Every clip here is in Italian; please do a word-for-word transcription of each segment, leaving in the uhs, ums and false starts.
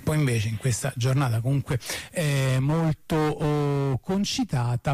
poi invece in questa giornata comunque eh, molto oh, concitata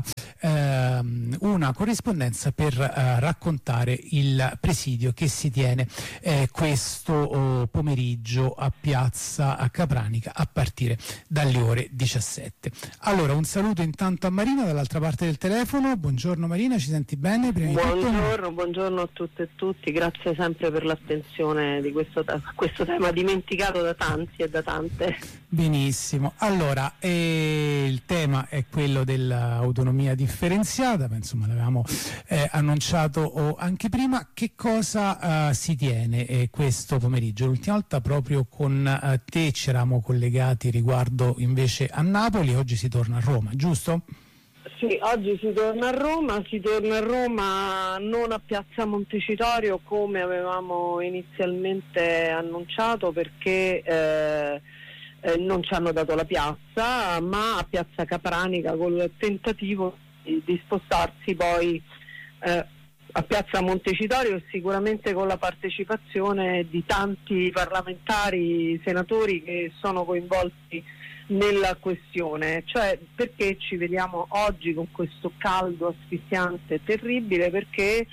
ehm, una corrispondenza per eh, raccontare il presidio che si tiene eh, questo oh, pomeriggio a Piazza Capranica a partire dalle ore diciassette. Allora un saluto intanto a Marina dall'altra parte del telefono. Buongiorno Marina, ci senti bene? Prima buongiorno, tutto... buongiorno a tutte e tutti, grazie sempre per l'attenzione di questo, questo tema dimenticato da tanti e da tante. Benissimo, allora eh, il tema è quello dell'autonomia differenziata, ma insomma l'avevamo eh, annunciato oh, anche prima. Che cosa eh, si tiene eh, questo pomeriggio? L'ultima volta proprio con eh, te ci eravamo collegati riguardo invece a Napoli, oggi si torna a Roma, giusto? Sì, oggi si torna a Roma, si torna a Roma non a Piazza Montecitorio come avevamo inizialmente annunciato, perché eh, eh, non ci hanno dato la piazza, ma a Piazza Capranica, col tentativo di, di spostarsi poi eh, a Piazza Montecitorio, e sicuramente con la partecipazione di tanti parlamentari, senatori che sono coinvolti nella questione. Cioè, perché ci vediamo oggi con questo caldo asfissiante terribile? Perché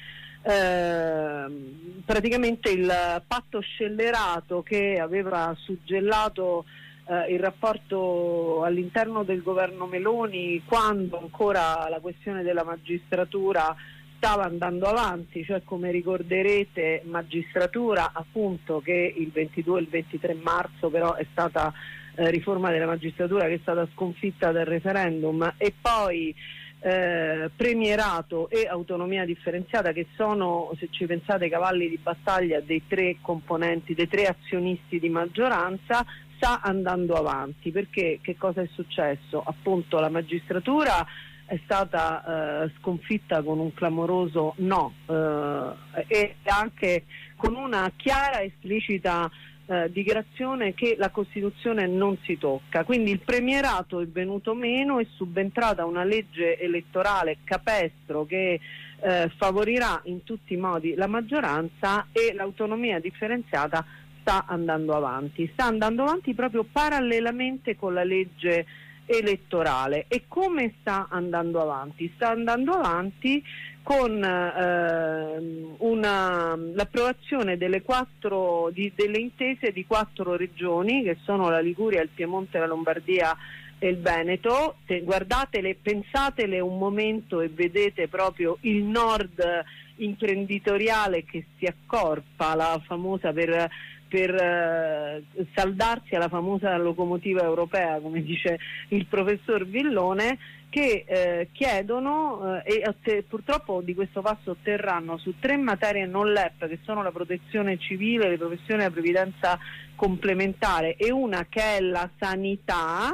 eh, praticamente il patto scellerato che aveva suggellato eh, il rapporto all'interno del governo Meloni, quando ancora la questione della magistratura stava andando avanti, cioè, come ricorderete, magistratura appunto che il ventidue e il ventitré marzo però è stata eh, riforma della magistratura che è stata sconfitta dal referendum, e poi eh, premierato e autonomia differenziata, che sono, se ci pensate, cavalli di battaglia dei tre componenti, dei tre azionisti di maggioranza, sta andando avanti. Perché che cosa è successo? Appunto la magistratura è stata eh, sconfitta con un clamoroso no eh, e anche con una chiara e esplicita eh, dichiarazione che la Costituzione non si tocca. Quindi il premierato è venuto meno, è subentrata una legge elettorale capestro che eh, favorirà in tutti i modi la maggioranza, e l'autonomia differenziata sta andando avanti, sta andando avanti proprio parallelamente con la legge elettorale. E come sta andando avanti? Sta andando avanti con eh, una, l'approvazione delle quattro di, delle intese di quattro regioni, che sono la Liguria, il Piemonte, la Lombardia e il Veneto. Te, guardatele, pensatele un momento e vedete proprio il nord imprenditoriale che si accorpa, la famosa per per eh, saldarsi alla famosa locomotiva europea, come dice il professor Villone, che eh, chiedono eh, e otte- purtroppo di questo passo otterranno su tre materie non L E P, che sono la protezione civile, le professioni della previdenza complementare, e una che è la sanità,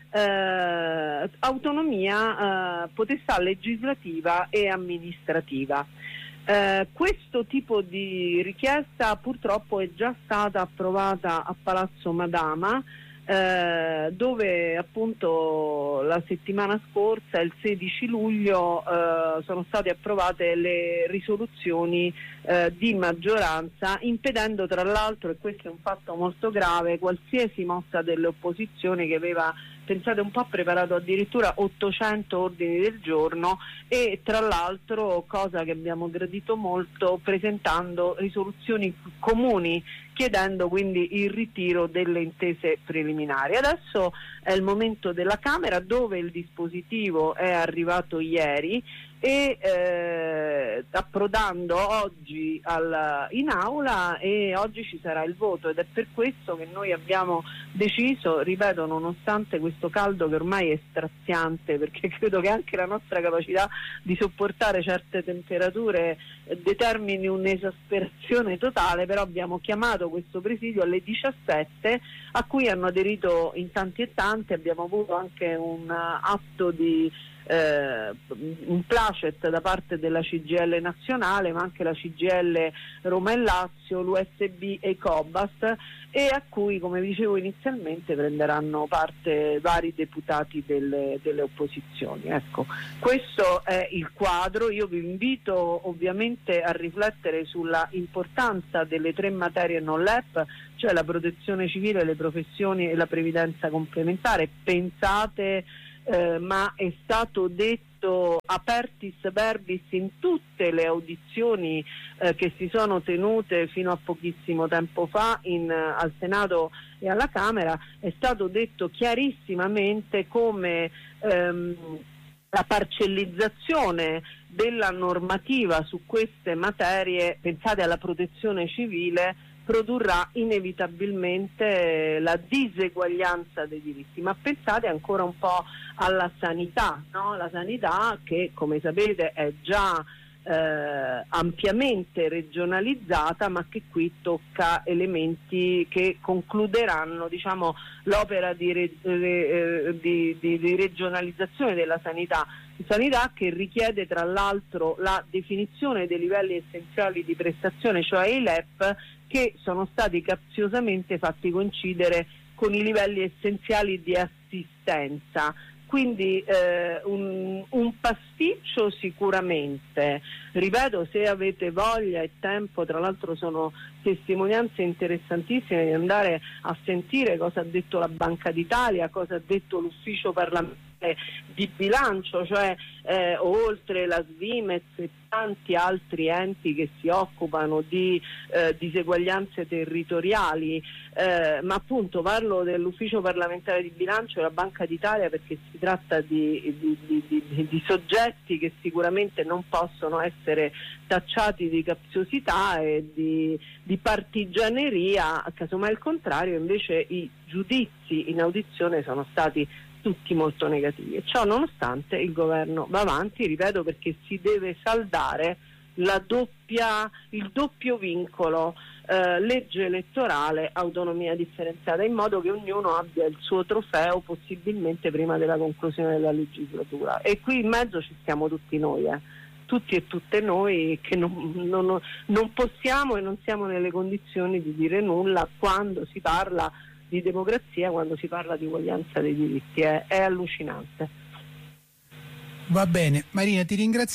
eh, autonomia, eh, potestà legislativa e amministrativa. Eh, questo tipo di richiesta purtroppo è già stata approvata a Palazzo Madama, eh, dove appunto la settimana scorsa, il sedici luglio, eh, sono state approvate le risoluzioni eh, di maggioranza, impedendo tra l'altro, e questo è un fatto molto grave, qualsiasi mossa delle opposizioni, che aveva, pensate un po', preparato addirittura ottocento ordini del giorno, e tra l'altro, cosa che abbiamo gradito molto, presentando risoluzioni comuni, chiedendo quindi il ritiro delle intese preliminari. Adesso è il momento della Camera, dove il dispositivo è arrivato ieri e eh, approdando oggi al, in aula, e oggi ci sarà il voto, ed è per questo che noi abbiamo deciso, ripeto, nonostante questo caldo che ormai è straziante, perché credo che anche la nostra capacità di sopportare certe temperature eh, determini un'esasperazione totale, però abbiamo chiamato questo presidio alle diciassette, a cui hanno aderito in tanti e tanti. Abbiamo avuto anche un uh, atto di Eh, un placet da parte della C G I L nazionale, ma anche la C G I L Roma e Lazio, l'U S B e i Cobast, e a cui, come dicevo inizialmente, prenderanno parte vari deputati delle, delle opposizioni. Ecco, questo è il quadro. Io vi invito ovviamente a riflettere sulla importanza delle tre materie non L E P. cioè la protezione civile, le professioni e la previdenza complementare. Pensate, eh, ma è stato detto apertis verbis in tutte le audizioni eh, che si sono tenute fino a pochissimo tempo fa in, al Senato e alla Camera, è stato detto chiarissimamente come ehm, la parcellizzazione della normativa su queste materie, pensate alla protezione civile, produrrà inevitabilmente la diseguaglianza dei diritti. Ma pensate ancora un po' alla sanità, no? La sanità che, come sapete, è già eh, ampiamente regionalizzata, ma che qui tocca elementi che concluderanno, diciamo, l'opera di, re, eh, di, di, di regionalizzazione della sanità. Sanità che richiede tra l'altro la definizione dei livelli essenziali di prestazione, cioè i L E P, che sono stati capziosamente fatti coincidere con i livelli essenziali di assistenza. Quindi eh, un, un pasticcio sicuramente. Ripeto, se avete voglia e tempo, tra l'altro sono testimonianze interessantissime, di andare a sentire cosa ha detto la Banca d'Italia, cosa ha detto l'Ufficio parlamentare di bilancio, cioè eh, oltre la Svimez e tanti altri enti che si occupano di eh, diseguaglianze territoriali, eh, ma appunto parlo dell'Ufficio parlamentare di bilancio e della Banca d'Italia perché si tratta di, di, di, di, di soggetti che sicuramente non possono essere tacciati di capziosità e di, di partigianeria, casomai il contrario. Invece i giudizi in audizione sono stati tutti molto negativi, e ciò nonostante il governo va avanti, ripeto, perché si deve saldare la doppia, il doppio vincolo eh, legge elettorale, autonomia differenziata, in modo che ognuno abbia il suo trofeo possibilmente prima della conclusione della legislatura. E qui in mezzo ci stiamo tutti noi, eh. tutti e tutte noi che non, non, non possiamo e non siamo nelle condizioni di dire nulla quando si parla di democrazia, quando si parla di uguaglianza dei diritti. È, è allucinante. Va bene, Marina, ti ringrazio.